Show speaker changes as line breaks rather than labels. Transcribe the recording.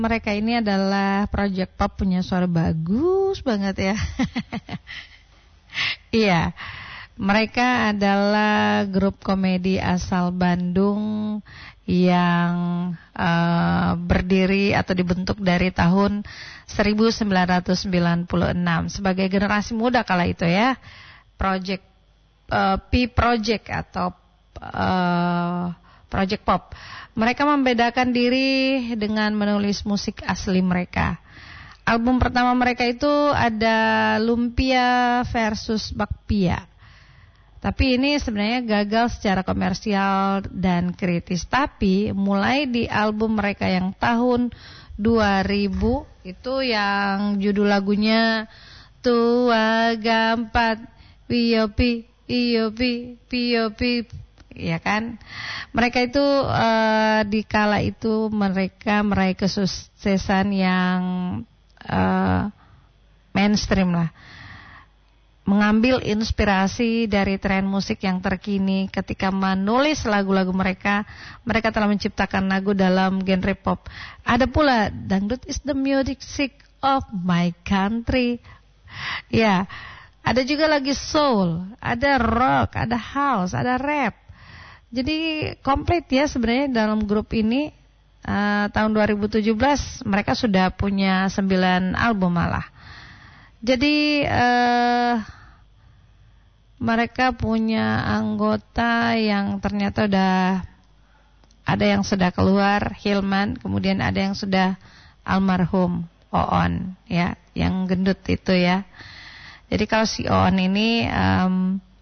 Mereka ini adalah project pop, punya suara bagus banget ya. Iya, mereka adalah grup komedi asal Bandung yang berdiri atau dibentuk dari tahun 1996 sebagai generasi muda kala itu ya. Project atau project pop. Mereka membedakan diri dengan menulis musik asli mereka. Album pertama mereka itu ada Lumpia versus Bakpia. Tapi ini sebenarnya gagal secara komersial dan kritis. Tapi mulai di album mereka yang tahun 2000 itu yang judul lagunya Tua Gampat Piopi Iopi Piopi, ya kan? Mereka itu di kala itu mereka meraih kesuksesan yang mainstream lah. Mengambil inspirasi dari tren musik yang terkini ketika menulis lagu-lagu mereka telah menciptakan lagu dalam genre pop. Ada pula dangdut is the music of my country. Ya, ada juga lagi soul, ada rock, ada house, ada rap. Jadi komplit ya sebenarnya dalam grup ini. Tahun 2017 mereka sudah punya 9 album malah. Jadi mereka punya anggota yang ternyata udah ada yang sudah keluar, Hilman, kemudian ada yang sudah almarhum, Oon ya, yang gendut itu ya. Jadi kalau si Oon ini